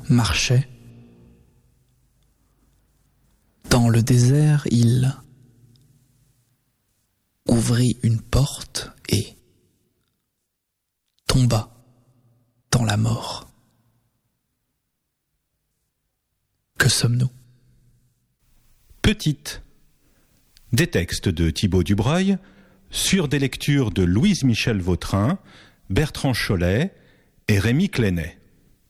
marchait. Dans le désert, il ouvrit une porte et tomba dans la mort. Que sommes-nous ? Petite. Des textes de Thibaut Dubreuil sur des lectures de Louise Michel Vautrin, Bertrand Chollet et Rémi Clénet.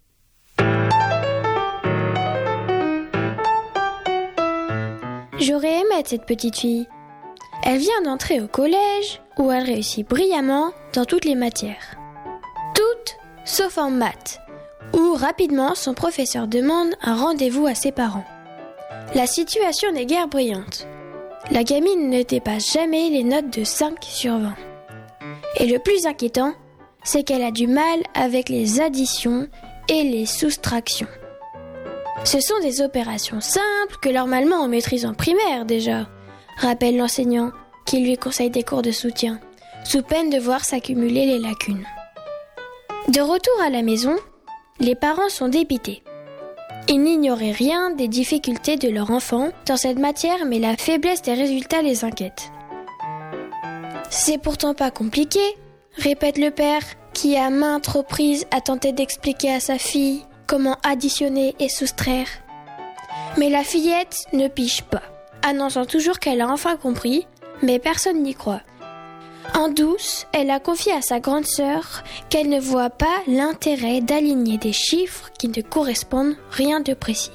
J'aurais aimé être cette petite fille. Elle vient d'entrer au collège où elle réussit brillamment dans toutes les matières. Toutes sauf en maths, où rapidement son professeur demande un rendez-vous à ses parents. La situation n'est guère brillante. La gamine ne dépasse jamais les notes de 5 sur 20. Et le plus inquiétant, c'est qu'elle a du mal avec les additions et les soustractions. Ce sont des opérations simples que normalement on maîtrise en primaire déjà, rappelle l'enseignant qui lui conseille des cours de soutien, sous peine de voir s'accumuler les lacunes. De retour à la maison, les parents sont dépités. Ils n'ignoraient rien des difficultés de leur enfant dans cette matière, mais la faiblesse des résultats les inquiète. C'est pourtant pas compliqué, répète le père, qui à maintes reprises a tenté d'expliquer à sa fille comment additionner et soustraire. Mais la fillette ne pige pas, annonçant toujours qu'elle a enfin compris, mais personne n'y croit. En douce, elle a confié à sa grande sœur qu'elle ne voit pas l'intérêt d'aligner des chiffres qui ne correspondent rien de précis.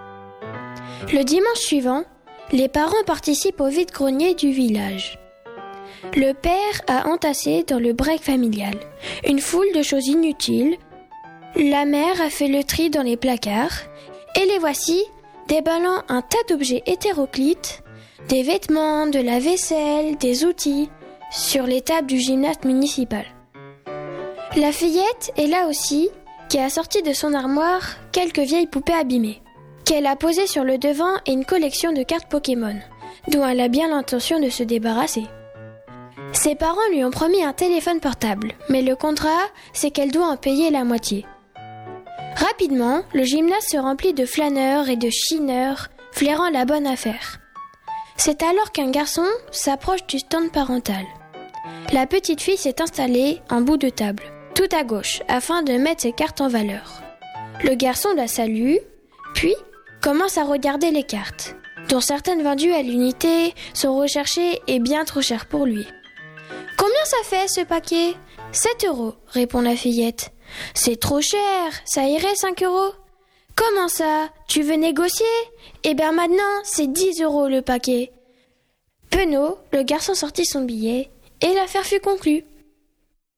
Le dimanche suivant, les parents participent au vide-grenier du village. Le père a entassé dans le break familial une foule de choses inutiles. La mère a fait le tri dans les placards et les voici déballant un tas d'objets hétéroclites, des vêtements, de la vaisselle, des outils, sur les tables du gymnase municipal. La fillette est là aussi, qui a sorti de son armoire quelques vieilles poupées abîmées, qu'elle a posées sur le devant et une collection de cartes Pokémon, dont elle a bien l'intention de se débarrasser. Ses parents lui ont promis un téléphone portable, mais le contrat, c'est qu'elle doit en payer la moitié. Rapidement, le gymnase se remplit de flâneurs et de chineurs, flairant la bonne affaire. C'est alors qu'un garçon s'approche du stand parental. La petite fille s'est installée en bout de table, tout à gauche, afin de mettre ses cartes en valeur. Le garçon la salue, puis commence à regarder les cartes, dont certaines vendues à l'unité sont recherchées et bien trop chères pour lui. « Combien ça fait ce paquet ? 7 €, répond la fillette. « C'est trop cher, ça irait 5 €. Comment ça ? Tu veux négocier ? Eh bien maintenant, c'est 10 € le paquet. » Penaud, le garçon sortit son billet et l'affaire fut conclue.